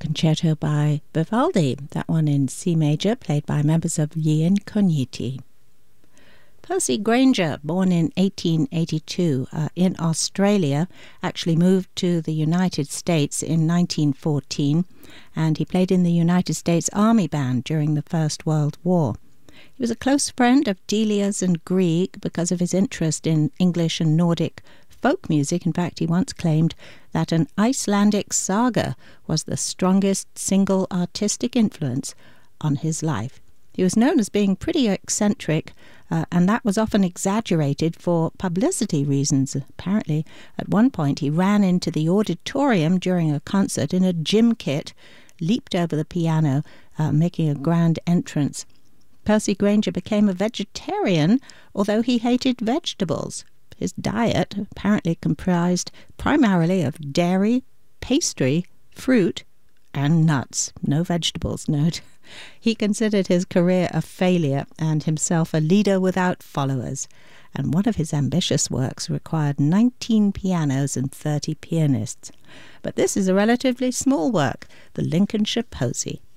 concerto by Vivaldi, that one in C major, played by members of Gli Incogniti. Percy Grainger, born in 1882 in Australia, actually moved to the United States in 1914, and he played in the United States Army Band during the First World War. He was a close friend of Delius and Grieg because of his interest in English and Nordic folk music. In fact, he once claimed that an Icelandic saga was the strongest single artistic influence on his life. He was known as being pretty eccentric, and that was often exaggerated for publicity reasons. Apparently, at one point, he ran into the auditorium during a concert in a gym kit, leaped over the piano, making a grand entrance. Percy Grainger became a vegetarian, although he hated vegetables. His diet apparently comprised primarily of dairy, pastry, fruit, and nuts. No vegetables, note. He considered his career a failure and himself a leader without followers, and one of his ambitious works required 19 pianos and 30 pianists. But this is a relatively small work, the Lincolnshire Posy.